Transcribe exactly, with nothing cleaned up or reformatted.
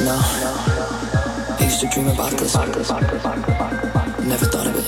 I used to dream about this. Never thought it would